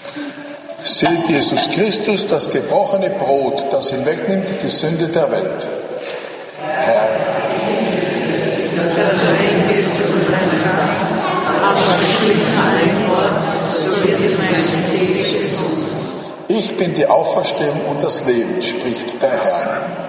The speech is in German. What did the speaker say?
Seht Jesus Christus, das gebrochene Brot, das hinwegnimmt die Sünde der Welt. Herr, dass du eingehst und dein Grab, aber bestimmt ein Wort, so wird meine Seele gesund. ich bin die Auferstehung und das Leben, spricht der Herr.